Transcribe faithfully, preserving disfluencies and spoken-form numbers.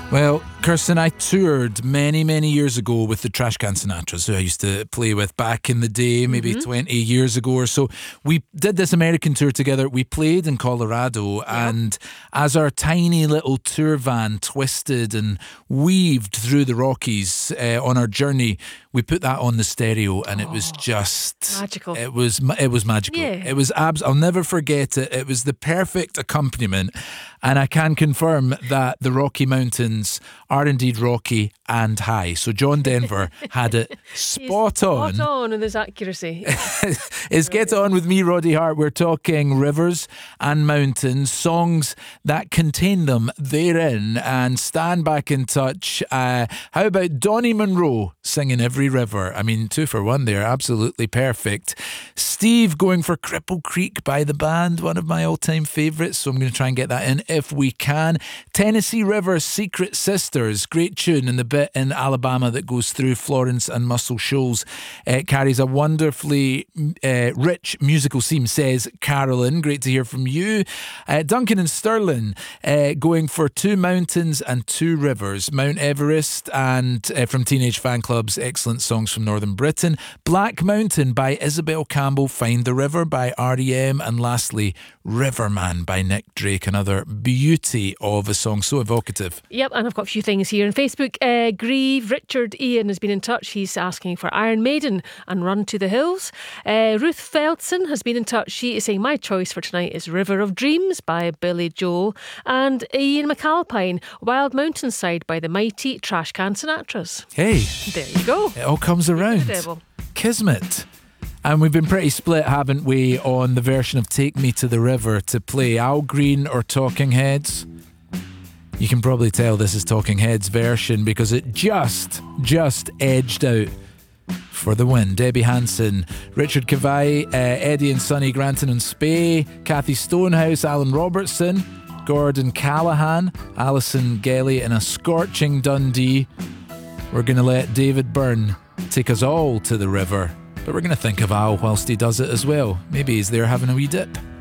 Well, Kirsten, I toured many, many years ago with the Trashcan Sinatras, who I used to play with back in the day, maybe mm-hmm. twenty years ago or so. We did this American tour together. We played in Colorado, yeah. and as our tiny little tour van twisted and weaved through the Rockies uh, on our journey, we put that on the stereo, and oh, it was just magical. It was it was magical. Yeah. It was abs. I'll never forget it. It was the perfect accompaniment, and I can confirm that the Rocky Mountains are indeed rocky and high. So John Denver had it spot on. Spot on with his accuracy. It's Get On With Me, Roddy Hart. We're talking rivers and mountains, songs that contain them therein, and stand back in touch. Uh, how about Donnie Monroe singing Every River? I mean, two for one there, absolutely perfect. Steve going for Cripple Creek by the band, one of my all-time favourites, so I'm going to try and get that in if we can. Tennessee River, Secret Sisters, great tune, and the bit in Alabama that goes through Florence and Muscle Shoals uh, carries a wonderfully uh, rich musical theme, says Carolyn. Great to hear from you. Uh, Duncan and Stirling uh, going for Two Mountains and Two Rivers, Mount Everest, and uh, from Teenage Fan Club's excellent songs from Northern Britain. Black Mountain by Isabel Campbell, Find the River by R E M, and lastly Riverman by Nick Drake, another beauty of a song, so evocative. Yep, and I've got a few things here on Facebook. Uh, Grieve, Richard Ian has been in touch. He's asking for Iron Maiden and Run to the Hills. Uh, Ruth Feldson has been in touch. She is saying my choice for tonight is River of Dreams by Billy Joel. And Ian McAlpine, Wild Mountainside by the mighty Trashcan Sinatras. Hey, there you go. It all comes around. Kismet. And we've been pretty split, haven't we, on the version of Take Me to the River to play Al Green or Talking Heads. You can probably tell this is Talking Heads' version because it just, just edged out for the win. Debbie Hansen, Richard Kavai, uh, Eddie and Sonny Granton and Spey, Kathy Stonehouse, Alan Robertson, Gordon Callahan, Alison Gelly in a scorching Dundee. We're going to let David Byrne take us all to the river. But we're going to think of Al whilst he does it as well. Maybe he's there having a wee dip.